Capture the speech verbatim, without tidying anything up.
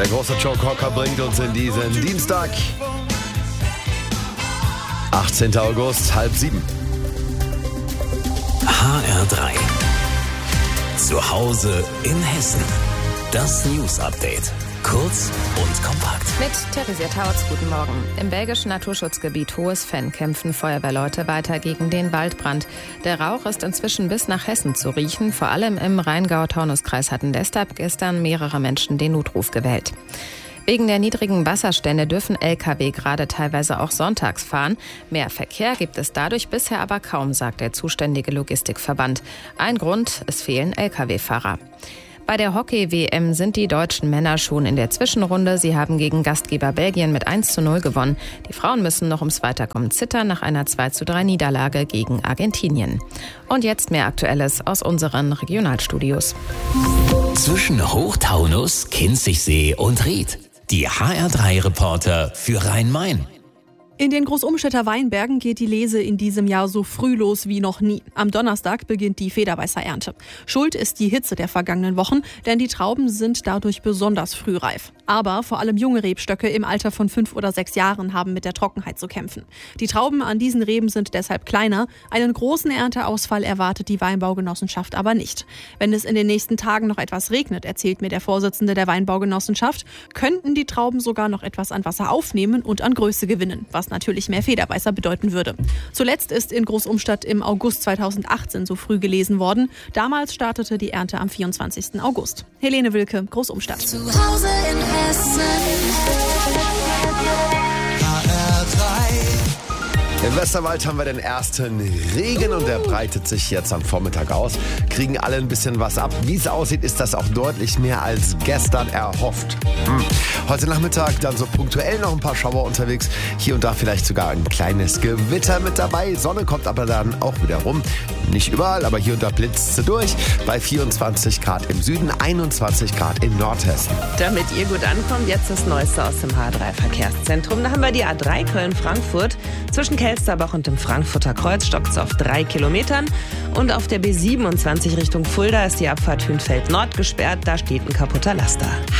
Der große Joe Cocker bringt uns in diesen Dienstag, achtzehnten August, halb sieben. H R drei. Zu Hause in Hessen. Das News Update. Kurz und kompakt. Mit Theresia Tautz, guten Morgen. Im belgischen Naturschutzgebiet Hohes-Venn kämpfen Feuerwehrleute weiter gegen den Waldbrand. Der Rauch ist inzwischen bis nach Hessen zu riechen. Vor allem im Rheingau-Taunus-Kreis hatten deshalb gestern mehrere Menschen den Notruf gewählt. Wegen der niedrigen Wasserstände dürfen L K W gerade teilweise auch sonntags fahren. Mehr Verkehr gibt es dadurch bisher aber kaum, sagt der zuständige Logistikverband. Ein Grund, es fehlen L K W-Fahrer. Bei der Hockey-W M sind die deutschen Männer schon in der Zwischenrunde. Sie haben gegen Gastgeber Belgien mit eins zu null gewonnen. Die Frauen müssen noch ums Weiterkommen zittern nach einer zwei zu drei Niederlage gegen Argentinien. Und jetzt mehr Aktuelles aus unseren Regionalstudios. Zwischen Hochtaunus, Kinzigsee und Ried. Die H R drei Reporter für Rhein-Main. In den Großumstädter Weinbergen geht die Lese in diesem Jahr so früh los wie noch nie. Am Donnerstag beginnt die Federweißer-Ernte. Schuld ist die Hitze der vergangenen Wochen, denn die Trauben sind dadurch besonders frühreif. Aber vor allem junge Rebstöcke im Alter von fünf oder sechs Jahren haben mit der Trockenheit zu kämpfen. Die Trauben an diesen Reben sind deshalb kleiner. Einen großen Ernteausfall erwartet die Weinbaugenossenschaft aber nicht. Wenn es in den nächsten Tagen noch etwas regnet, erzählt mir der Vorsitzende der Weinbaugenossenschaft, könnten die Trauben sogar noch etwas an Wasser aufnehmen und an Größe gewinnen, was natürlich mehr Federweißer bedeuten würde. Zuletzt ist in Großumstadt im August zweitausendachtzehn so früh gelesen worden. Damals startete die Ernte am vierundzwanzigsten August. Helene Wilke, Großumstadt. Zu Hause in Hessen. H R drei. Im Westerwald haben wir den ersten Regen und der breitet sich jetzt am Vormittag aus. Kriegen alle ein bisschen was ab. Wie es aussieht, ist das auch deutlich mehr als gestern erhofft. Hm. Heute Nachmittag dann so punktuell noch ein paar Schauer unterwegs. Hier und da vielleicht sogar ein kleines Gewitter mit dabei. Sonne kommt aber dann auch wieder rum. Nicht überall, aber hier und da blitzt sie durch. Bei vierundzwanzig Grad im Süden, einundzwanzig Grad in Nordhessen. Damit ihr gut ankommt, jetzt das Neueste aus dem H R drei Verkehrszentrum. Da haben wir die A drei Köln-Frankfurt. Zwischen Kelsterbach und dem Frankfurter Kreuz stockt es auf drei Kilometern. Und auf der B siebenundzwanzig Richtung Fulda ist die Abfahrt Hünfeld Nord gesperrt. Da steht ein kaputter Laster.